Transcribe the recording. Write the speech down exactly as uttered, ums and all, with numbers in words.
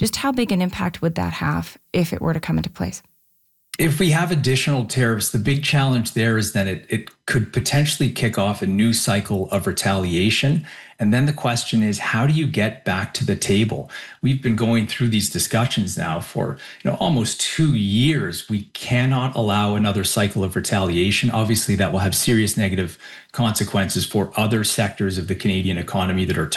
Just how big an impact would that have if it were to come into place? If we have additional tariffs, the big challenge there is that it, it could potentially kick off a new cycle of retaliation. And then the question is, how do you get back to the table? We've been going through these discussions now for you know almost two years. We cannot allow another cycle of retaliation. Obviously, that will have serious negative consequences for other sectors of the Canadian economy that are